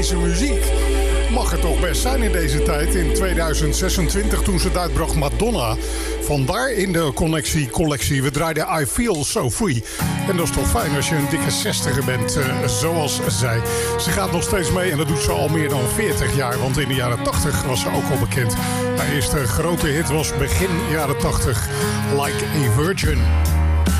Deze muziek mag het toch best zijn in deze tijd. In 2026 toen ze het uitbracht, Madonna. Vandaar in de collectie. We draaiden I Feel So Free. En dat is toch fijn als je een dikke 60er bent, zoals zij. Ze gaat nog steeds mee en dat doet ze al meer dan 40 jaar. Want in de jaren 80 was ze ook al bekend. Haar eerste grote hit was begin jaren 80. Like a Virgin.